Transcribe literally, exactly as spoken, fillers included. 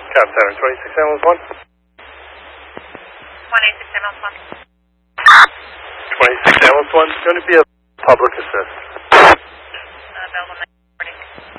Cap Center, twenty-six ambulance one. one eighty-six ambulance one. twenty-six ambulance one, going to be a public